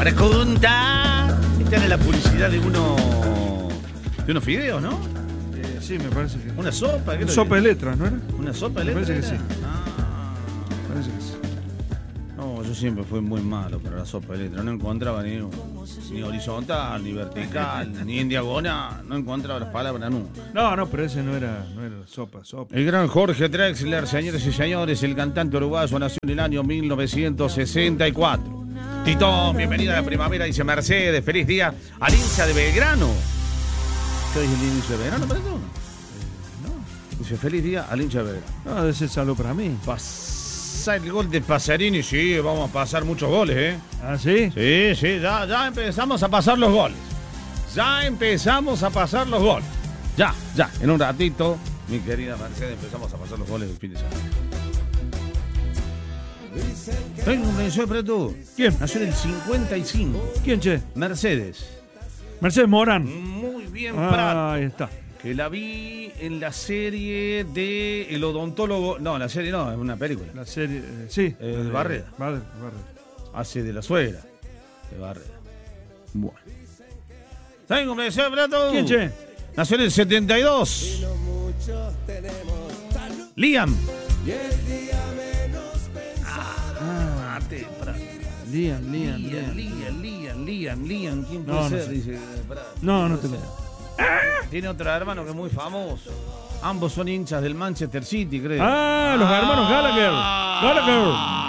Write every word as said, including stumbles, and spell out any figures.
Pregunta. Esta era la publicidad de uno. De unos fideos, ¿no? Eh, sí, me parece que. Una sopa. ¿Qué Sopa de letras, ¿no era? ¿Una sopa de Me letras? parece que sí. Ah. Me parece que sí. No, yo siempre fui muy malo para la sopa de letras. No encontraba ni, ni horizontal, ni vertical, ni en diagonal. No encontraba las palabras nunca. No, no, pero ese no era, no era sopa, sopa. El gran Jorge Drexler, señores y señores, el cantante uruguayo, nació en el año mil novecientos sesenta y cuatro. Titón, bienvenida a la primavera, dice Mercedes. Feliz día al hincha de Belgrano. ¿Qué dice el hincha de Belgrano, para tú? No. Dice feliz día al hincha de Belgrano. No, debe ser salud para mí. Pasa el gol de Pasarini, sí, vamos a pasar muchos goles, ¿eh? ¿Ah, sí? Sí, sí, ya, ya empezamos a pasar los goles. Ya empezamos a pasar los goles. Ya, ya, en un ratito, mi querida Mercedes, empezamos a pasar los goles del fin de semana. Tengo un mensaje para tú. ¿Quién? Nació en el cincuenta y cinco. ¿Quién, che? Mercedes. Mercedes Morán. Muy bien, Ah, Prat. ahí está. Que la vi en la serie de El Odontólogo. No, la serie no, es una película. La serie, eh, sí. Eh, de Barrera. Barrera, Barrera. Hace de la suegra de Barrera. Bueno. Tengo un mensaje para tú. ¿Quién, che? Nació en el setenta y dos. Liam. Ah, te, Prat. Liam, Liam, Liam, Liam. Liam, Liam, Liam, Liam. ¿Quién puede No, no ser? sé. Dice Prat. No, no te puede lo. ser. Tiene otro hermano que es muy famoso. Ambos son hinchas del Manchester City, creo. Ah, los hermanos Gallagher. Gallagher.